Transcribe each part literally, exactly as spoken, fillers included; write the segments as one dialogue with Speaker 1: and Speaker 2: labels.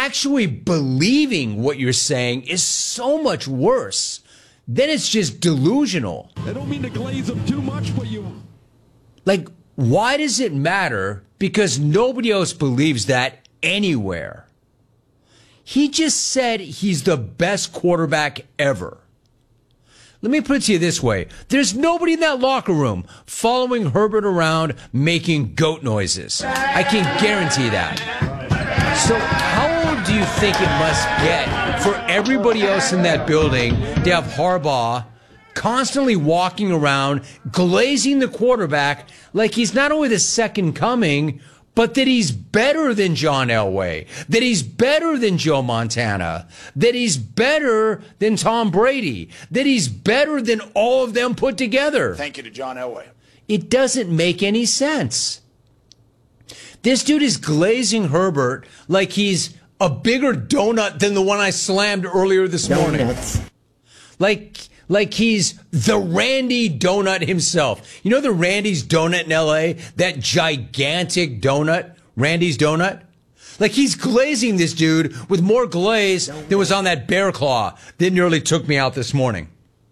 Speaker 1: actually believing what you're saying is so much worse. Then it's just delusional.
Speaker 2: I don't mean to glaze them too much, but you...
Speaker 1: Like, why does it matter? Because nobody else believes that anywhere. He just said he's the best quarterback ever. Let me put it to you this way. There's nobody in that locker room following Herbert around making goat noises. I can guarantee that. So how old do you think it must get for everybody else in that building to have Harbaugh constantly walking around, glazing the quarterback like he's not only the second coming, but that he's better than John Elway, that he's better than Joe Montana, that he's better than Tom Brady, that he's better than all of them put together?
Speaker 3: Thank you to John Elway.
Speaker 1: It doesn't make any sense. This dude is glazing Herbert like he's a bigger donut than the one I slammed earlier this morning.
Speaker 4: Donuts.
Speaker 1: Like, like he's the Randy Donut himself. You know the Randy's Donut in L A? That gigantic donut? Randy's Donut? Like he's glazing this dude with more glaze than was on that bear claw that nearly took me out this morning.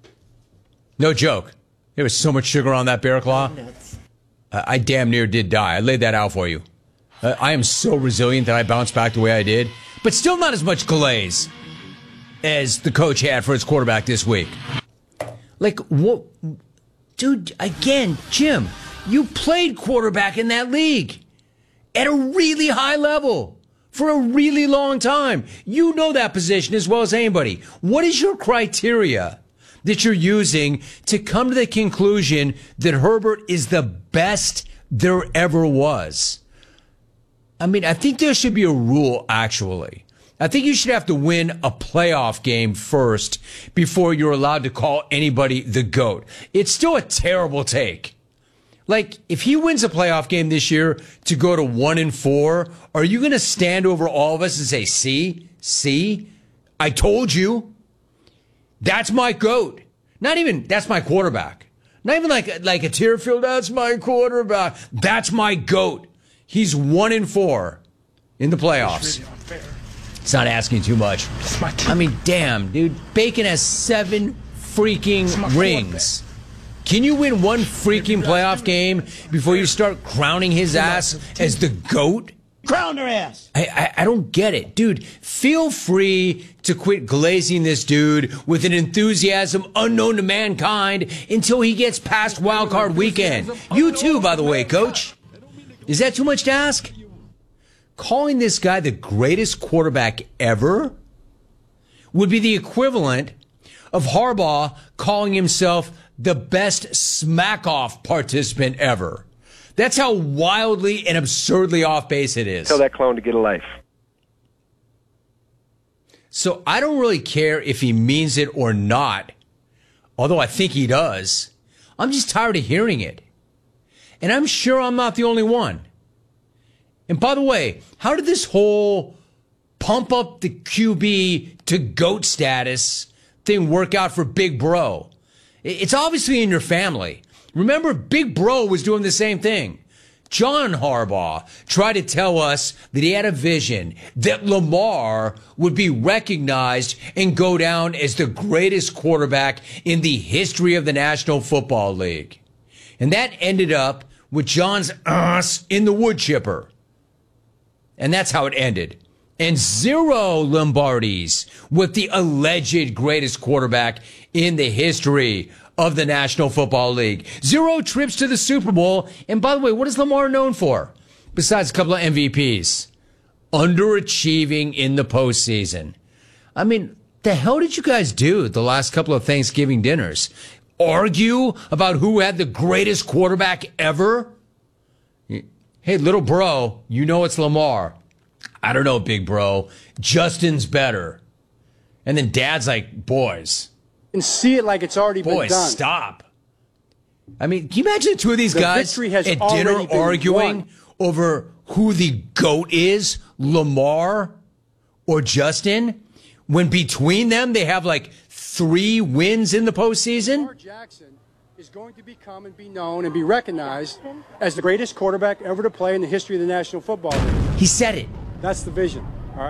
Speaker 1: No joke. There was so much sugar on that bear claw. Uh, I damn near did die. I laid that out for you. Uh, I am so resilient that I bounced back the way I did. But still not as much glaze as the coach had for his quarterback this week. Like, what? Dude, again, Jim, you played quarterback in that league at a really high level for a really long time. You know that position as well as anybody. What is your criteria that you're using to come to the conclusion that Herbert is the best there ever was? I mean, I think there should be a rule, actually. I think you should have to win a playoff game first before you're allowed to call anybody the GOAT. It's still a terrible take. Like, if he wins a playoff game this year to go to one and four, are you going to stand over all of us and say, see, see, I told you, that's my GOAT. Not even, that's my quarterback. Not even like, like a Tearfield, that's my quarterback. That's my GOAT. He's one and four in the playoffs. It's not asking too much. I mean, damn, dude. Bacon has seven freaking rings. Can you win one freaking playoff game before you start crowning his ass as the GOAT?
Speaker 3: Crown their ass.
Speaker 1: I, I, I don't get it. Dude, feel free to quit glazing this dude with an enthusiasm unknown to mankind until he gets past Wild Card Weekend. You too, by the way, Coach. Is that too much to ask? Calling this guy the greatest quarterback ever would be the equivalent of Harbaugh calling himself the best smack-off participant ever. That's how wildly and absurdly off base it is.
Speaker 5: Tell that clone to get a life.
Speaker 1: So I don't really care if he means it or not, although I think he does. I'm just tired of hearing it. And I'm sure I'm not the only one. And by the way, how did this whole pump up the Q B to GOAT status thing work out for Big Bro? It's obviously in your family. Remember, Big Bro was doing the same thing. John Harbaugh tried to tell us that he had a vision that Lamar would be recognized and go down as the greatest quarterback in the history of the National Football League. And that ended up with John's ass in the wood chipper. And that's how it ended. And zero Lombardis with the alleged greatest quarterback in the history of the National Football League. Zero trips to the Super Bowl. And by the way, what is Lamar known for? Besides a couple of M V Ps. Underachieving in the postseason. I mean, the hell did you guys do the last couple of Thanksgiving dinners? Argue about who had the greatest quarterback ever? Hey, little bro, you know it's Lamar. I don't know, big bro. Justin's better. And then dad's like, boys.
Speaker 6: And see it like it's already
Speaker 1: boys,
Speaker 6: been done.
Speaker 1: Boys, stop. I mean, can you imagine the two of these
Speaker 6: the
Speaker 1: guys at dinner arguing
Speaker 6: won.
Speaker 1: over who the GOAT is, Lamar or Justin, when between them they have like three wins in the postseason?
Speaker 6: Lamar Jackson is going to become and be known and be recognized as the greatest quarterback ever to play in the history of the National Football League.
Speaker 1: He said it.
Speaker 6: That's the vision.